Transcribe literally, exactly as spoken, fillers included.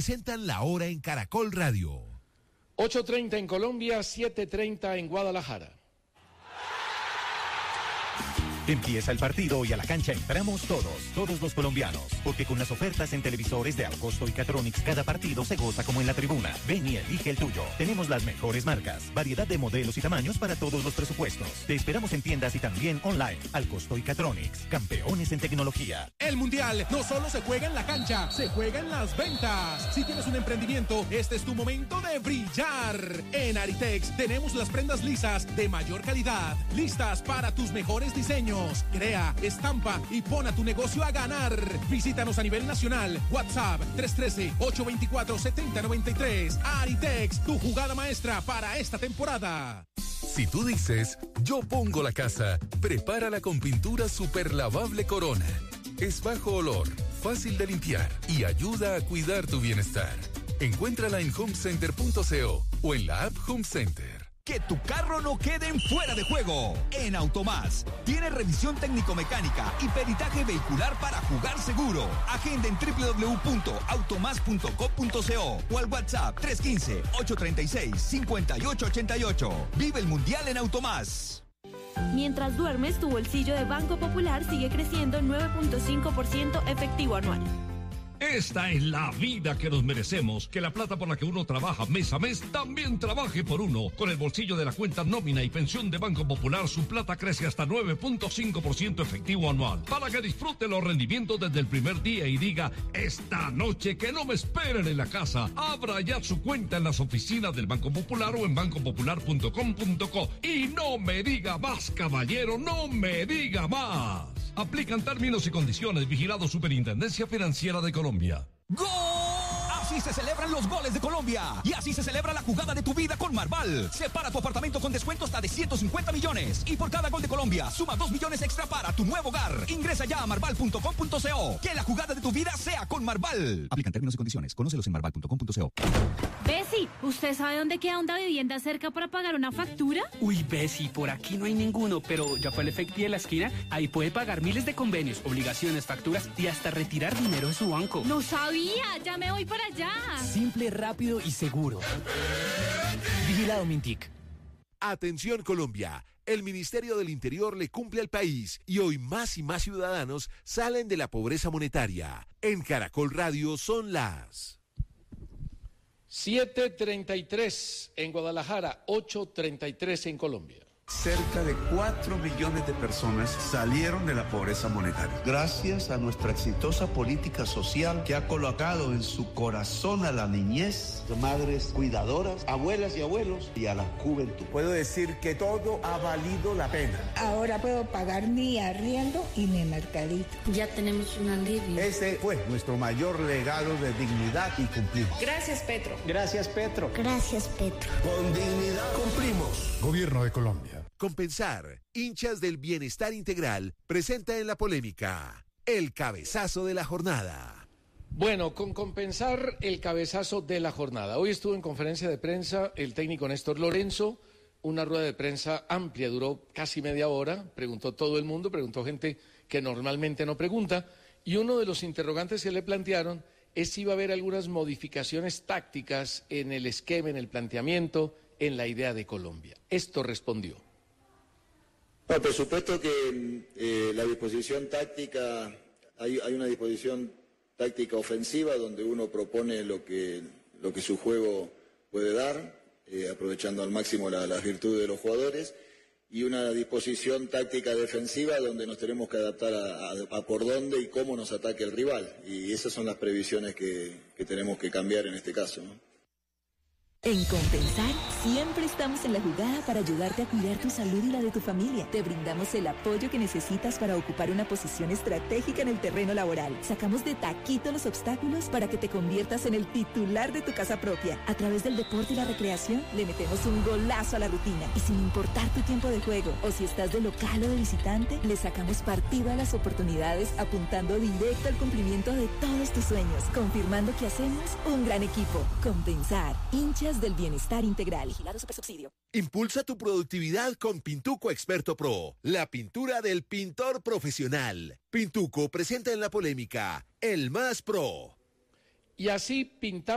presentan la hora en Caracol Radio. ocho treinta en Colombia, siete treinta en Guadalajara. Empieza el partido y a la cancha entramos todos, todos los colombianos, porque con las ofertas en televisores de Alcosto y Catronics cada partido se goza como en la tribuna. Ven y elige el tuyo. Tenemos las mejores marcas, variedad de modelos y tamaños para todos los presupuestos. Te esperamos en tiendas y también online. Alcosto y Catronics, campeones en tecnología. El Mundial no solo se juega en la cancha, se juega en las ventas. Si tienes un emprendimiento, este es tu momento de brillar. En Aritex tenemos las prendas lisas de mayor calidad, listas para tus mejores diseños. Crea, estampa y pon a tu negocio a ganar. Visítanos a nivel nacional. WhatsApp tres uno tres, ocho dos cuatro, siete cero nueve tres. Aritex, tu jugada maestra para esta temporada. Si tú dices, yo pongo la casa, prepárala con pintura super lavable Corona. Es bajo olor, fácil de limpiar y ayuda a cuidar tu bienestar. Encuéntrala en homecenter punto co o en la app Home Center. Que tu carro no quede en fuera de juego. En Automás tiene revisión técnico-mecánica y peritaje vehicular para jugar seguro. Agenda en doble u doble u doble u punto automás punto co punto co o al WhatsApp tres uno cinco, ocho tres seis, cinco ocho ocho ocho. Vive el Mundial en Automás. Mientras duermes, tu bolsillo de Banco Popular sigue creciendo nueve punto cinco por ciento efectivo anual. Esta es la vida que nos merecemos, que la plata por la que uno trabaja mes a mes también trabaje por uno. Con el bolsillo de la cuenta nómina y pensión de Banco Popular, su plata crece hasta nueve punto cinco por ciento efectivo anual, para que disfrute los rendimientos desde el primer día y diga, esta noche que no me esperen en la casa. Abra ya su cuenta en las oficinas del Banco Popular o en banco popular punto com punto co. Y no me diga más, caballero, no me diga más. Aplican términos y condiciones. Vigilado Superintendencia Financiera de Colombia. ¡Gol! Así se celebran los goles de Colombia. Y así se celebra la jugada de tu vida con Marval. Separa tu apartamento con descuento hasta de ciento cincuenta millones. Y por cada gol de Colombia, suma dos millones extra para tu nuevo hogar. Ingresa ya a marval punto com punto co. Que la jugada de tu vida sea con Marval. Aplican términos y condiciones. Conócelos en marval punto com punto co. Bessie, ¿usted sabe dónde queda una vivienda cerca para pagar una factura? Uy, Bessie, por aquí no hay ninguno, pero ya fue el Efecti de la esquina. Ahí puede pagar miles de convenios, obligaciones, facturas y hasta retirar dinero de su banco. No sabía, ya me voy para allá. Simple, rápido y seguro. Vigilado Mintic. Atención Colombia, el Ministerio del Interior le cumple al país y hoy más y más ciudadanos salen de la pobreza monetaria. En Caracol Radio son las siete treinta y tres en Guadalajara, ocho treinta y tres en Colombia. Cerca de cuatro millones de personas salieron de la pobreza monetaria. Gracias a nuestra exitosa política social que ha colocado en su corazón a la niñez, madres cuidadoras, abuelas y abuelos y a la juventud. Puedo decir que todo ha valido la pena. Ahora puedo pagar mi arriendo y mi mercadito. Ya tenemos un alivio. Ese fue nuestro mayor legado de dignidad y cumplimos. Gracias, Petro. Gracias, Petro. Gracias, Petro. Con dignidad cumplimos. Gobierno de Colombia. Compensar, hinchas del bienestar integral, presenta en la polémica el cabezazo de la jornada. Bueno, con Compensar, el cabezazo de la jornada. Hoy estuvo en conferencia de prensa el técnico Néstor Lorenzo, una rueda de prensa amplia, duró casi media hora, preguntó todo el mundo, preguntó gente que normalmente no pregunta, y uno de los interrogantes que le plantearon es si iba a haber algunas modificaciones tácticas en el esquema, en el planteamiento, en la idea de Colombia. Esto respondió. No, por supuesto que eh, la disposición táctica, hay, hay una disposición táctica ofensiva donde uno propone lo que, lo que su juego puede dar, eh, aprovechando al máximo la, las virtudes de los jugadores, y una disposición táctica defensiva donde nos tenemos que adaptar a, a, a por dónde y cómo nos ataque el rival. Y esas son las previsiones que, que tenemos que cambiar en este caso, ¿no? En Compensar, siempre estamos en la jugada para ayudarte a cuidar tu salud y la de tu familia. Te brindamos el apoyo que necesitas para ocupar una posición estratégica en el terreno laboral. Sacamos de taquito los obstáculos para que te conviertas en el titular de tu casa propia. A través del deporte y la recreación, le metemos un golazo a la rutina. Y sin importar tu tiempo de juego, o si estás de local o de visitante, le sacamos partido a las oportunidades, apuntando directo al cumplimiento de todos tus sueños. Confirmando que hacemos un gran equipo. Compensar, hincha del bienestar integral. Vigilado Supersubsidio. Impulsa tu productividad con Pintuco Experto Pro, la pintura del pintor profesional. Pintuco presenta en la polémica el más pro. Y así pintamos.